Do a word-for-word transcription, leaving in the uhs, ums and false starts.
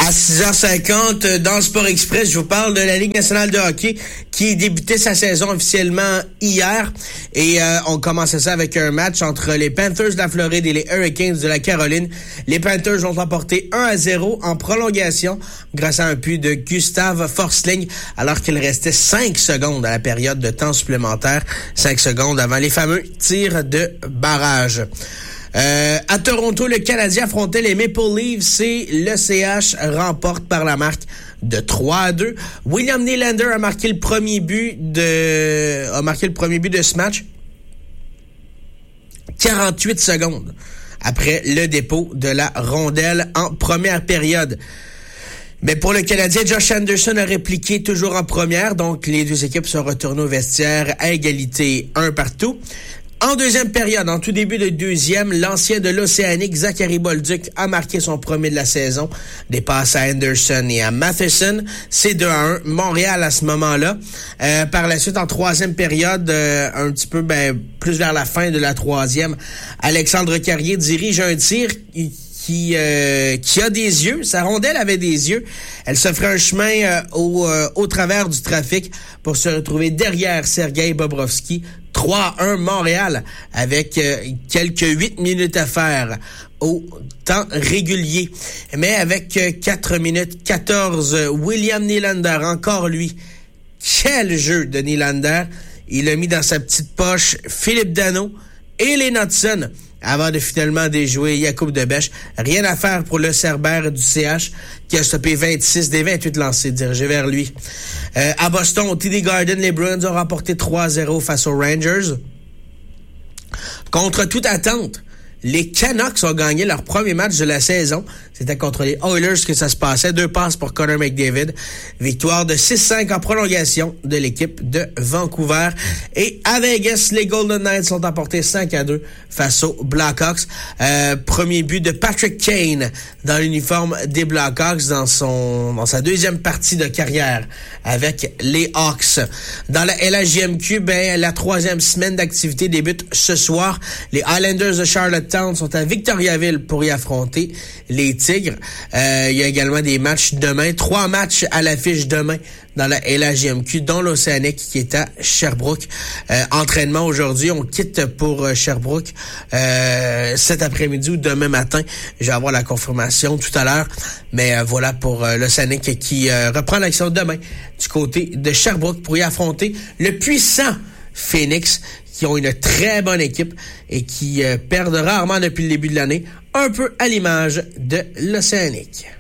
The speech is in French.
À six heures cinquante, dans Sport Express, je vous parle de la Ligue nationale de hockey qui débutait sa saison officiellement hier. Et euh, on commençait ça avec un match entre les Panthers de la Floride et les Hurricanes de la Caroline. Les Panthers ont emporté un à zéro en prolongation grâce à un but de Gustav Forsling alors qu'il restait cinq secondes à la période de temps supplémentaire. cinq secondes avant les fameux tirs de barrage. Euh, à Toronto, le Canadien affrontait les Maple Leafs et le C H remporte par la marque de trois à deux. William Nylander a marqué le premier but de a marqué le premier but de ce match. quarante-huit secondes après le dépôt de la rondelle en première période. Mais pour le Canadien, Josh Anderson a répliqué toujours en première, donc les deux équipes sont retournées au vestiaire à égalité un partout. En deuxième période, en tout début de deuxième, l'ancien de l'Océanique, Zachary Bolduc, a marqué son premier de la saison. Des passes à Anderson et à Matheson. C'est deux à un. Montréal à ce moment-là. Euh, par la suite, en troisième période, euh, un petit peu ben, plus vers la fin de la troisième, Alexandre Carrier dirige un tir qui euh, qui a des yeux. Sa rondelle avait des yeux. Elle se ferait un chemin euh, au, euh, au travers du trafic pour se retrouver derrière Sergei Bobrovsky. trois à un Montréal avec euh, quelques huit minutes à faire au temps régulier. Mais avec euh, quatre minutes quatorze, William Nylander, encore lui. Quel jeu de Nylander. Il a mis dans sa petite poche Philippe Danault et les Knudsen avant de finalement déjouer Jakub Debèche. Rien à faire pour le Cerbère du C H qui a stoppé vingt-six des vingt-huit lancés dirigés vers lui. Euh, à Boston, au T D Garden, les Bruins ont remporté trois à zéro face aux Rangers. Contre toute attente, les Canucks ont gagné leur premier match de la saison. C'était contre les Oilers que ça se passait. Deux passes pour Connor McDavid. Victoire de six cinq en prolongation de l'équipe de Vancouver. Et à Vegas, les Golden Knights sont emportés cinq à deux face aux Blackhawks. Euh, premier but de Patrick Kane dans l'uniforme des Blackhawks dans son dans sa deuxième partie de carrière avec les Hawks. Dans la L H J M Q, ben la troisième semaine d'activité débute ce soir. Les Islanders de Charlottetown sont à Victoriaville pour y affronter les Tigres. Euh, il y a également des matchs demain. Trois matchs à l'affiche demain dans la L H J M Q, dont l'Océanique qui est à Sherbrooke. Euh, entraînement aujourd'hui. On quitte pour Sherbrooke euh, cet après-midi ou demain matin. Je vais avoir la confirmation tout à l'heure. Mais euh, voilà pour euh, l'Océanique qui euh, reprend l'action demain du côté de Sherbrooke pour y affronter le puissant Phoenix, qui ont une très bonne équipe et qui euh, perdent rarement depuis le début de l'année, un peu à l'image de l'Océanique.